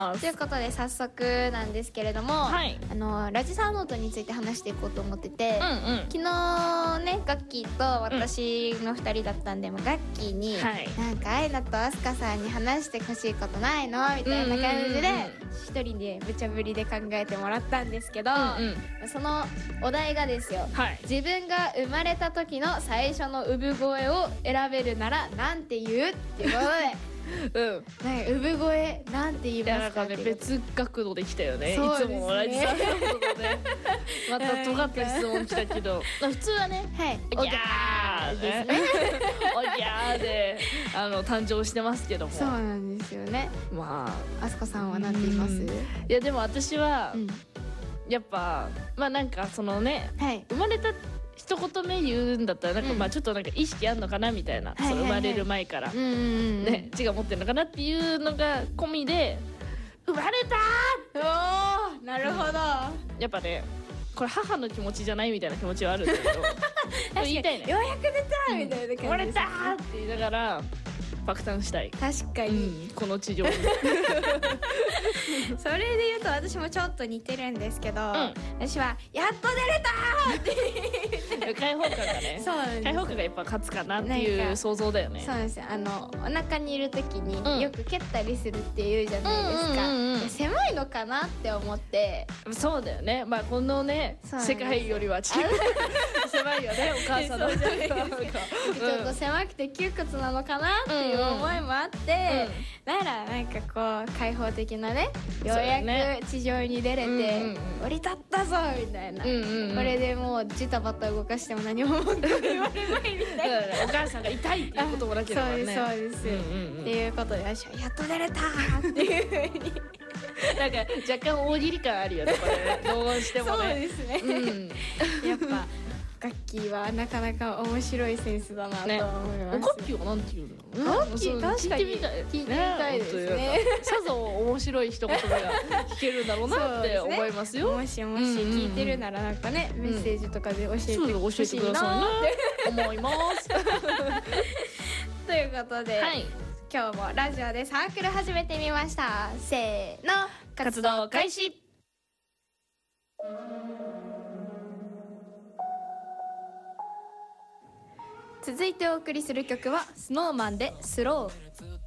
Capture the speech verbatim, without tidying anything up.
ということで早速なんですけれども、はい、あのラジサーノートについて話していこうと思ってて、うんうん、昨日ねガッキーと私のふたりだったんで、うん、ガッキーに、はい、なんかアイナとアスカさんに話してほしいことないのみたいな感じで一人で無茶ぶりで考えてもらったんですけど、うんうん、そのお題がですよ、はい、自分が生まれた時の最初の産声を選べるならなんて言うっていうことでうん、なんか産声なんて言いますかっていう。 別角度できたよね。いつも同じさことでまた尖った質問来たけど普通はね、はい、おぎゃーですねおぎゃーであの誕生してますけども、 そうなんですよね。まああすかさんはなんて言います？ いやでも私は、うん、やっぱまあなんかそのね、はい、生まれた一言目言うんだったらなんかまあちょっとなんか意識あんのかなみたいな、うん、その生まれる前からね血が持ってるのかなっていうのが込みで生まれたーおーなるほど、 うん、やっぱねこれ母の気持ちじゃないみたいな気持ちはあるんだけど言いたいね、 ようやく出たみたいな感じです、ね、 生まれたーって言いながら爆誕したい。 確かに、 うん、この地上にそれで言うと私もちょっと似てるんですけど、うん、私はやっと出れたーって言って開放感がねそうなんです、開放感がやっぱ勝つかなっていう想像だよね。 そうですよ、あのお腹にいる時によく蹴ったりするって言うじゃないですか、うんうんうんうん、狭いのかなって思って。 そうだよね、まあこのね世界よりは違う狭いよねお母さんのちょっと狭くて窮屈なのかなっていう思いもあって、うんうん、ならなんかこう開放的なね、ようやく地上に出れて、ね、降り立ったぞみたいな、うんうんうん、これでもうジタバタ動かしても何も文句言われないみたいなお母さんが痛いっていうこともなければね。 そうですそうです、うんうんうん、っていうことで私はやっと出れたっていう風になんか若干大喜利感あるよねこれどうしてもね。 そうですね、うん、やっぱガッキーはなかなか面白いセンスだなと思います。 ガッキーはなんて言うの？ ガッキー確かに聞いてみたい、聞いてみたいですね。 さぞ面白い一言が聞けるんだろうなって思いますよ。 もしもし聞いてるならなんかね、メッセージとかで教えてほしいなって思います。 ということで、はい、今日もラジオでサークル始めてみました。せーの、 活動開始。 続いてお送りする曲はスノーマンでスロー。